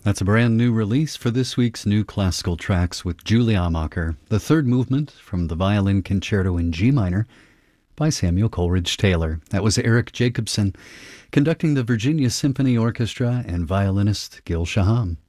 That's a brand new release for this week's New Classical Tracks with Julie Amacher, the third movement from the Violin Concerto in G minor by Samuel Coleridge Taylor. That was Eric Jacobson conducting the Virginia Symphony Orchestra and violinist Gil Shaham.